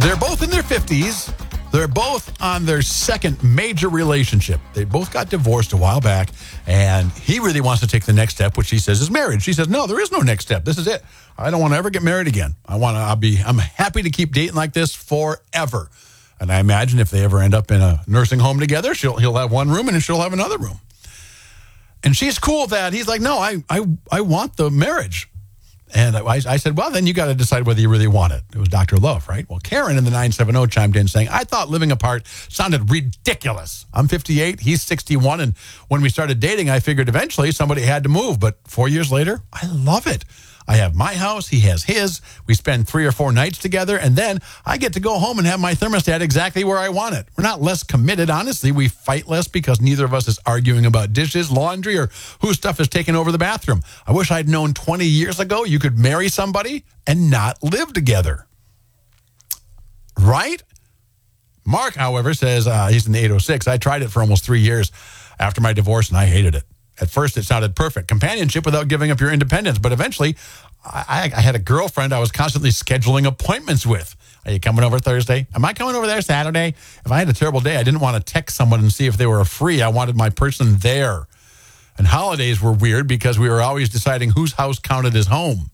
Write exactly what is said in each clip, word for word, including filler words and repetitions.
They're both in their fifties. They're both on their second major relationship. They both got divorced a while back, and he really wants to take the next step, which he says is marriage. She says, no, there is no next step. This is it. I don't want to ever get married again. I want to, I'll be, I'm happy to keep dating like this forever. And I imagine if they ever end up in a nursing home together, she'll, he'll have one room and she'll have another room. And she's cool with that. He's like, no, I, I, I want the marriage. And I, I said, well, then you got to decide whether you really want it. It was Doctor Love, right? Well, Karen in the nine seven zero chimed in saying, I thought living apart sounded ridiculous. I'm fifty-eight, he's sixty-one, and when we started dating, I figured eventually somebody had to move. But four years later, I love it. I have my house, he has his. We spend three or four nights together, and then I get to go home and have my thermostat exactly where I want it. We're not less committed, honestly. We fight less because neither of us is arguing about dishes, laundry, or whose stuff is taking over the bathroom. I wish I'd known twenty years ago you could marry somebody and not live together. Right? Mark, however, says uh, he's in the eight oh six. I tried it for almost three years after my divorce, and I hated it. At first, it sounded perfect. Companionship without giving up your independence. But eventually, I, I had a girlfriend I was constantly scheduling appointments with. Are you coming over Thursday? Am I coming over there Saturday? If I had a terrible day, I didn't want to text someone and see if they were free. I wanted my person there. And holidays were weird because we were always deciding whose house counted as home.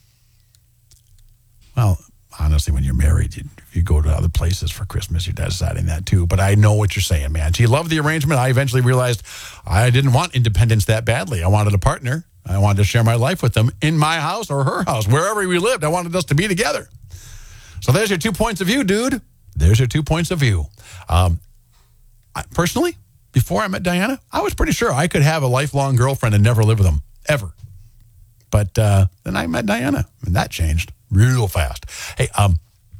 Well, honestly, when you're married, you, you go to other places for Christmas, you're deciding that too. But I know what you're saying, man. She loved the arrangement. I eventually realized I didn't want independence that badly. I wanted a partner. I wanted to share my life with them in my house or her house, wherever we lived. I wanted us to be together. So there's your two points of view, dude. There's your two points of view. Um, I, personally, before I met Diana, I was pretty sure I could have a lifelong girlfriend and never live with them, ever. But uh, then I met Diana, and that changed real fast. Hey, um,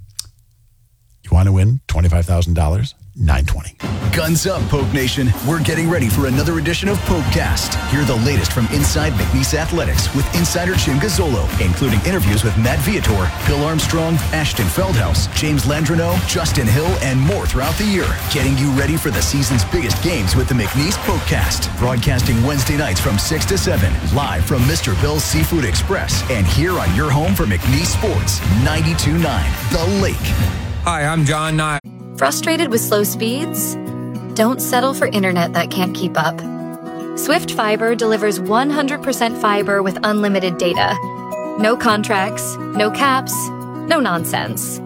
you want to win twenty-five thousand dollars? nine twenty. Guns up, Poke Nation. We're getting ready for another edition of Pokecast. Hear the latest from inside McNeese Athletics with insider Jim Gazzolo, including interviews with Matt Viator, Bill Armstrong, Ashton Feldhaus, James Landreneau, Justin Hill, and more throughout the year. Getting you ready for the season's biggest games with the McNeese Pokecast. Broadcasting Wednesday nights from six to seven, live from Mister Bill's Seafood Express, and here on your home for McNeese Sports, ninety-two point nine The Lake. Hi, I'm John Nye. Frustrated with slow speeds? Don't settle for internet that can't keep up. Swift Fiber delivers one hundred percent fiber with unlimited data. No contracts, no caps, no nonsense.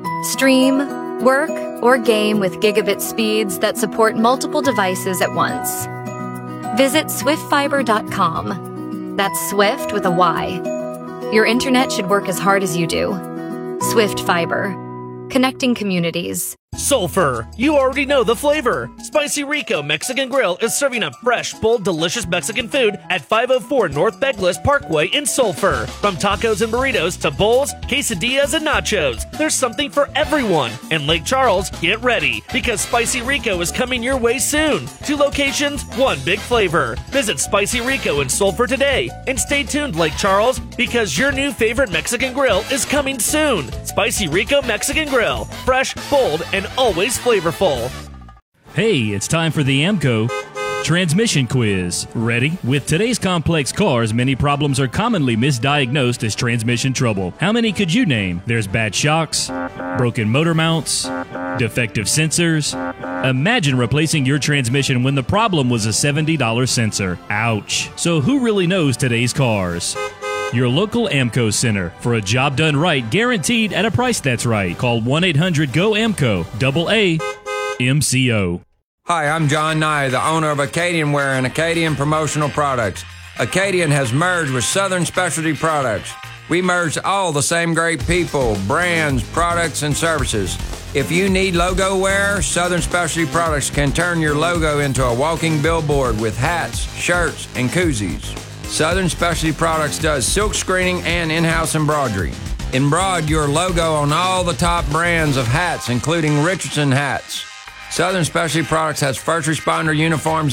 Stream, work, or game with gigabit speeds that support multiple devices at once. Visit swift fiber dot com. That's Swift with a Y. Your internet should work as hard as you do. Swift Fiber. Connecting communities. Sulfur. You already know the flavor. Spicy Rico Mexican Grill is serving up fresh, bold, delicious Mexican food at five oh four North Douglas Parkway in Sulphur. From tacos and burritos to bowls, quesadillas, and nachos, there's something for everyone. In Lake Charles, get ready, because Spicy Rico is coming your way soon. Two locations, one big flavor. Visit Spicy Rico in Sulphur today, and stay tuned, Lake Charles, because your new favorite Mexican grill is coming soon. Spicy Rico Mexican Grill. Fresh, bold, and always flavorful. Hey, it's time for the AAMCO Transmission Quiz. Ready? With today's complex cars, many problems are commonly misdiagnosed as transmission trouble. How many could you name? There's bad shocks, broken motor mounts, defective sensors. Imagine replacing your transmission when the problem was a seventy dollars sensor. Ouch. So who really knows today's cars? Your local AAMCO center. For a job done right, guaranteed at a price that's right. Call one eight hundred G O A M C O. Double A M C O. Hi, I'm John Nye, the owner of Acadian Wear and Acadian Promotional Products. Acadian has merged with Southern Specialty Products. We merged all the same great people, brands, products, and services. If you need logo wear, Southern Specialty Products can turn your logo into a walking billboard with hats, shirts, and koozies. Southern Specialty Products does silk screening and in-house embroidery. Embroider your logo on all the top brands of hats, including Richardson hats. Southern Specialty Products has first responder uniforms